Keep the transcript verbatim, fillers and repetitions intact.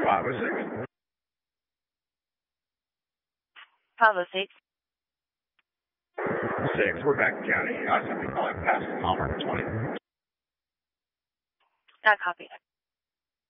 Bravo six. Bravo six. Six, we're back in county. I was going to be calling past Palmer twenty. Got copy.